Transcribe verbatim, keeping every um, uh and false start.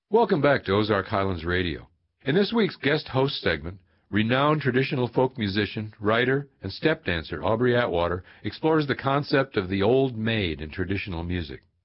Welcome back to Ozark Highlands Radio. In this week's guest host segment, renowned traditional folk musician, writer, and step dancer Aubrey Atwater explores the concept of the old maid in traditional music.